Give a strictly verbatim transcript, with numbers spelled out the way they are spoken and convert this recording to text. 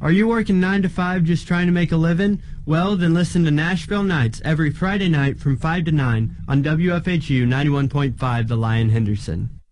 Are you working nine to five just trying to make a living? Well, then listen to Nashville Nights every Friday night from five to nine on W F H U ninety-one point five The Lion Henderson.